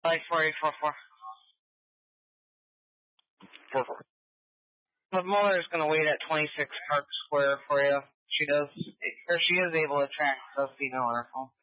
Like 4844. 4-4. The Muller is going to wait at 26 Park Square for you. She is able to track the female rifle.